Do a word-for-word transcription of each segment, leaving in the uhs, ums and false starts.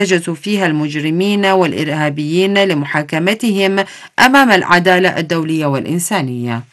يحتجز فيها المجرمين والإرهابيين لمحاكمتهم أمام العدالة الدولية والإنسانية.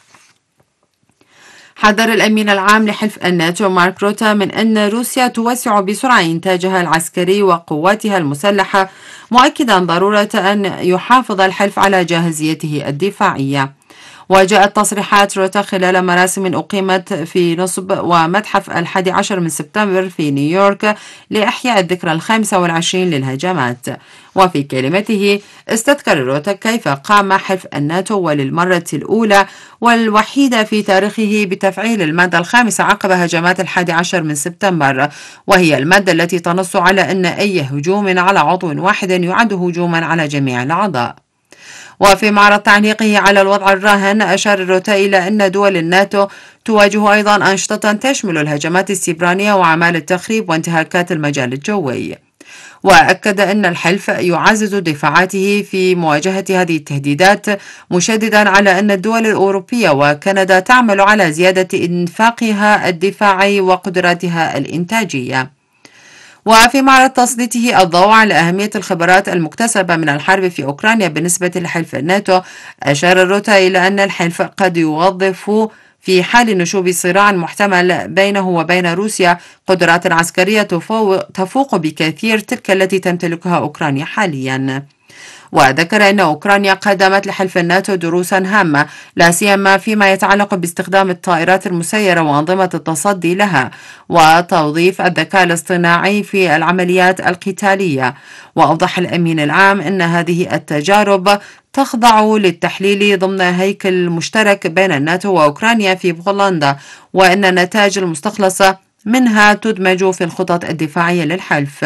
حذر الأمين العام لحلف الناتو مارك روتا من أن روسيا توسع بسرعة إنتاجها العسكري وقواتها المسلحة، مؤكدا ضرورة أن يحافظ الحلف على جاهزيته الدفاعية. وجاءت تصريحات روتا خلال مراسم أقيمت في نصب ومتحف الحادي عشر من سبتمبر في نيويورك لإحياء الذكرى الخامسة والعشرين للهجمات. وفي كلمته استذكر روتا كيف قام حلف الناتو وللمرة الأولى والوحيدة في تاريخه بتفعيل المادة الخامسة عقب هجمات الحادي عشر من سبتمبر، وهي المادة التي تنص على أن أي هجوم على عضو واحد يعد هجوما على جميع الأعضاء. وفي معرض تعليقه على الوضع الراهن، أشار روتا إلى أن دول الناتو تواجه أيضا أنشطة تشمل الهجمات السيبرانية وأعمال التخريب وانتهاكات المجال الجوي. وأكد أن الحلف يعزز دفاعاته في مواجهة هذه التهديدات، مشددا على أن الدول الأوروبية وكندا تعمل على زيادة إنفاقها الدفاعي وقدراتها الإنتاجية. وفي معرض تسليطه الضوء على أهمية الخبرات المكتسبة من الحرب في أوكرانيا بالنسبة لحلف الناتو، أشار روتا إلى أن الحلف قد يوظف في حال نشوب صراع محتمل بينه وبين روسيا قدرات عسكرية تفوق بكثير تلك التي تمتلكها أوكرانيا حاليا. وذكر أن أوكرانيا قدمت لحلف الناتو دروسا هامة، لا سيما فيما يتعلق باستخدام الطائرات المسيرة وأنظمة التصدي لها وتوظيف الذكاء الاصطناعي في العمليات القتالية. وأوضح الأمين العام أن هذه التجارب تخضع للتحليل ضمن هيكل مشترك بين الناتو وأوكرانيا في بولندا، وأن النتائج المستخلصة منها تدمج في الخطط الدفاعية للحلف.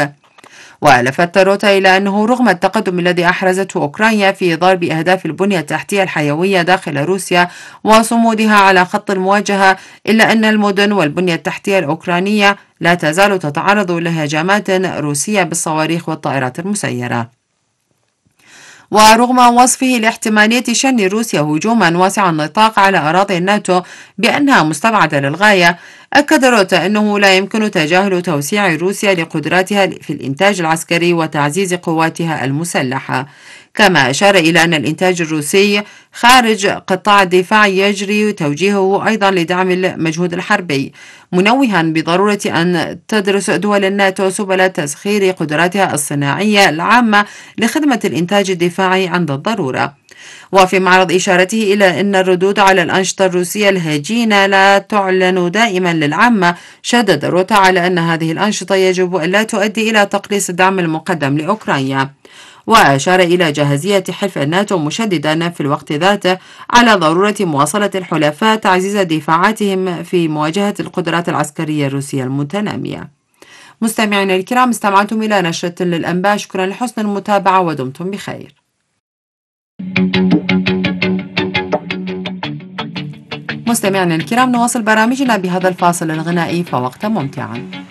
ولفت روتا إلى أنه رغم التقدم الذي أحرزته أوكرانيا في ضرب أهداف البنية التحتية الحيوية داخل روسيا وصمودها على خط المواجهة، إلا أن المدن والبنية التحتية الأوكرانية لا تزال تتعرض لهجمات روسية بالصواريخ والطائرات المسيرة. ورغم وصفه لاحتمالية شن روسيا هجوما واسع النطاق على أراضي الناتو بأنها مستبعدة للغاية، أكد روتا أنه لا يمكن تجاهل توسيع روسيا لقدراتها في الإنتاج العسكري وتعزيز قواتها المسلحة. كما أشار إلى أن الإنتاج الروسي خارج قطاع الدفاع يجري توجيهه أيضا لدعم المجهود الحربي، منوها بضرورة أن تدرس دول الناتو سبل تسخير قدراتها الصناعية العامة لخدمة الإنتاج الدفاعي عند الضرورة. وفي معرض إشارته إلى أن الردود على الأنشطة الروسية الهجينة لا تعلن دائما للعامة، شدد روتا على أن هذه الأنشطة يجب أن لا تؤدي إلى تقليص الدعم المقدم لأوكرانيا. وأشار إلى جاهزية حلف الناتو، مشددا في الوقت ذاته على ضرورة مواصلة الحلفاء تعزيز دفاعاتهم في مواجهة القدرات العسكرية الروسية المتنامية. مستمعينا الكرام، استمعتم إلى نشرة للأنباء، شكرا لحسن المتابعة ودمتم بخير. مستمعينا الكرام، نواصل برامجنا بهذا الفاصل الغنائي، فوقتا ممتعا.